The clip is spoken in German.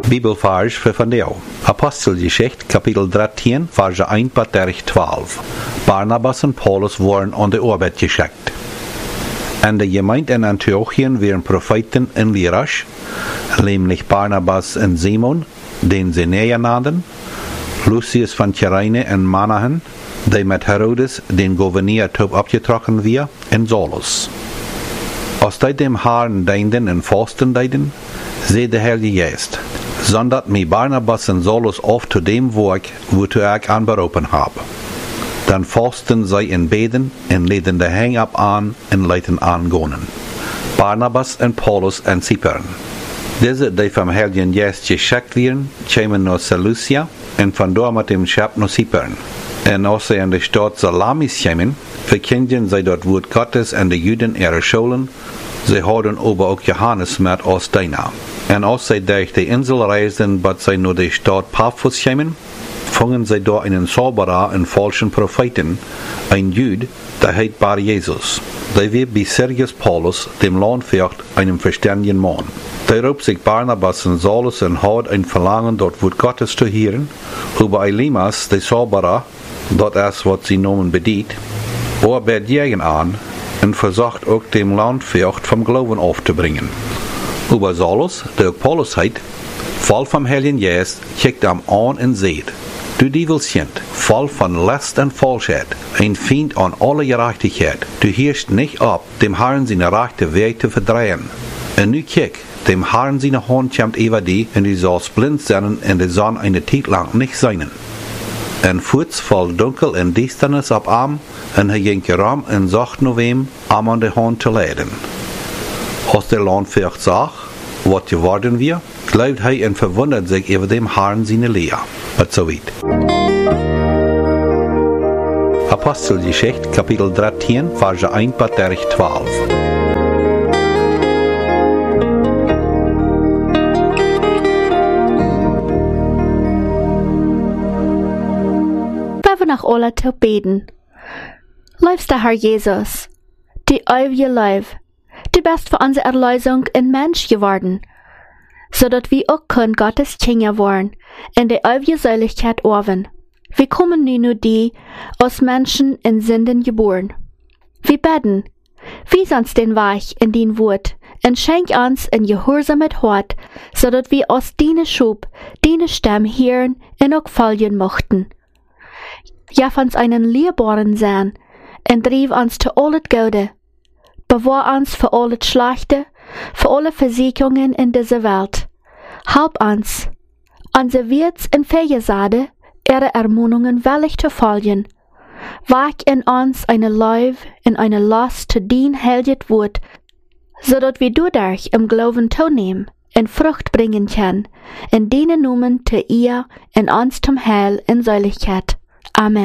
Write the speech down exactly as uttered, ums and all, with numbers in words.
Bibelvers für vandaag. Apostelgeschichte, kapitel dertien, vers één tot twaalf. Barnabas en Paulus worden aan de arbeid geschickt. En de gemeente in Antiochien waren Propheten en Leraars, nämlich Barnabas en Simon, den sie näher nannten, Lucius van Cyrene en Manahen, die met Herodes, den Gouverneur, top abgetrokken wir, en Saulus. Als die dem Herrn dienden en fasten deiden, zei de Heilige Geest, zondert mij Barnabas en Saulus auf zu dem Werk, wozu ich anberufen habe. Dann fasten zij in beden en leden de hang ab an en leiten angonen. Barnabas en Paulus en Cypern. Diese, die vom Heiligen Geest geschickt werden, kämen nach Seleucia en van daar met dem Schap nach Cypern. En als sie in de Stadt Salamis kämen, verkündigen sie dort Wort Gottes en de Juden ihre Schulen. Sie hadden aber auch Johannes mit aus Dina. En als sie durch die Insel reisten, bat sie nur die Stadt Paphos kämen, fingen sie dort einen Zauberer und falschen Propheten, ein Jude, der heit Bar Jesus. Der wird bei Sergius Paulus, dem Landvogt, einem verständigen Mann. Der ruft sich Barnabas und Saulus und hat ein Verlangen, dort Wort Gottes zu hören, über Elimas, der Zauberer, dort ist, was sie nomen bedient, arbeitet jeden an und versucht auch dem Landvogt vom Glauben aufzubringen. Über Saulus, der auch Paulus heit, voll vom Heiligen Geist, schickt am an und seht, du Dievelskind, voll von Last und Falschheit, ein Feind an alle Gerechtigkeit, du hörst nicht ab, dem Herrn seine rechte Weg zu verdrehen. Und nu kick, dem Herrn seine Hand kommt über die, und du sollst blind sein und die Sonne eine Zeit lang nicht sein. En voets val dunkel en duisternis op am, en hij ging ram en zocht naar wem am aan de hand te leiden. Als der Landvogt zag, wat geworden wir, glaubt hij en verwundert sich über dem Herrn seine Lehre. Und so weit. Apostelgeschichte, kapitel dertien, vers één tot twaalf. Nach alle te beten. Liebster Herr Jesus, die ewige Leib, du bist für unsere Erlösung ein Mensch geworden, so dass wir auch können Gottes Kinder werden, in der ewige Seligkeit orven. Wir kommen nun nur die, aus Menschen in Sünden geboren. Wir beten, wies uns den Weg in dein Wort, und schenk uns ein gehorsames Hort, so dass wir aus deiner Schub, deine Stimme hören und auch folgen mochten. Gef uns einen lierbaren Sinn, und drief uns zu alles Gute. Bewahr uns für alles Schlechte, für alle Versicherungen in dieser Welt. Halb uns, unsere Wirts und Feiersade, ihre Ermahnungen willig zu folgen. Wach in uns eine Leib und eine Lust zu dien helget Wort, so dass wir dadurch im Glauben teilnehmen und Frucht bringen können, in denen Namen zu ihr und uns zum Heil in Seligkeit. Amen.